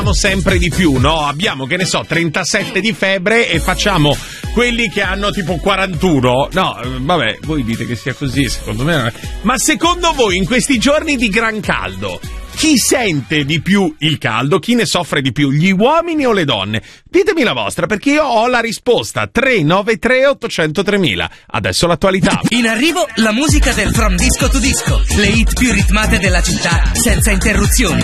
sempre di più, no? Abbiamo, che ne so, 37 di febbre e facciamo quelli che hanno tipo 41. No, vabbè, voi dite che sia così, secondo me non è. Ma secondo voi in questi giorni di gran caldo chi sente di più il caldo? Chi ne soffre di più? Gli uomini o le donne? Ditemi la vostra, perché io ho la risposta. 393 800 3000. Adesso l'attualità. In arrivo la musica del From Disco to Disco. Le hit più ritmate della città senza interruzioni.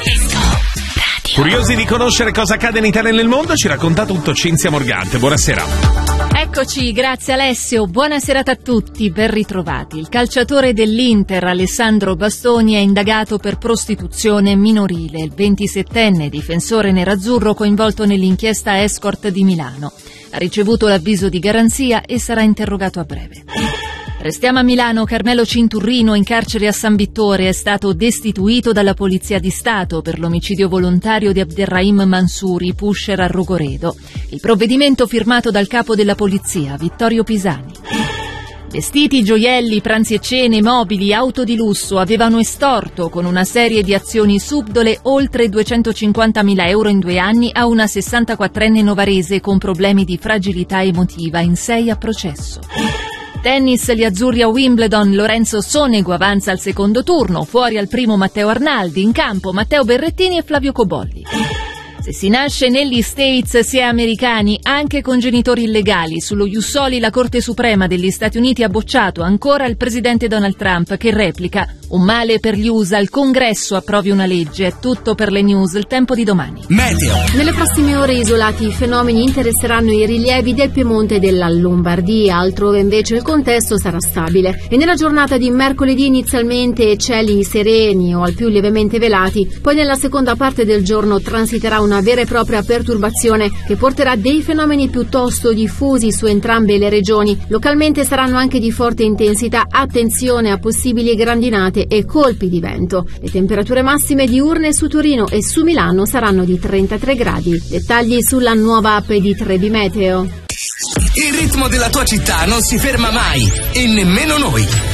Curiosi di conoscere cosa accade in Italia e nel mondo? Ci racconta tutto Cinzia Morgante. Buonasera. Eccoci, grazie Alessio, buona serata a tutti, ben ritrovati. Il calciatore dell'Inter Alessandro Bastoni è indagato per prostituzione minorile, il 27enne difensore nerazzurro coinvolto nell'inchiesta Escort di Milano. Ha ricevuto l'avviso di garanzia e sarà interrogato a breve. Restiamo a Milano. Carmelo Cinturrino, in carcere a San Vittore, è stato destituito dalla Polizia di Stato per l'omicidio volontario di Abderrahim Mansouri, pusher a Rogoredo. Il provvedimento firmato dal capo della Polizia, Vittorio Pisani. Vestiti, gioielli, pranzi e cene, mobili, auto di lusso avevano estorto con una serie di azioni subdole oltre 250.000 euro in 2 anni a una 64enne novarese con problemi di fragilità emotiva, in 6 a processo. Tennis, gli azzurri a Wimbledon, Lorenzo Sonego avanza al secondo turno, fuori al primo Matteo Arnaldi, in campo Matteo Berrettini e Flavio Cobolli. Se si nasce negli States si è americani, anche con genitori illegali. Sullo Ius Soli la Corte Suprema degli Stati Uniti ha bocciato ancora il presidente Donald Trump, che replica: un male per gli USA, il Congresso approvi una legge. È tutto per le news, il tempo di domani. Meteo. Nelle prossime ore isolati fenomeni interesseranno i rilievi del Piemonte e della Lombardia, altrove invece il contesto sarà stabile. E nella giornata di mercoledì inizialmente cieli sereni o al più lievemente velati, poi nella seconda parte del giorno transiterà una vera e propria perturbazione che porterà dei fenomeni piuttosto diffusi su entrambe le regioni. Localmente saranno anche di forte intensità, attenzione a possibili grandinate e colpi di vento. Le temperature massime diurne su Torino e su Milano saranno di 33 gradi. Dettagli sulla nuova app di Trebi Meteo. Il ritmo della tua città non si ferma mai e nemmeno noi.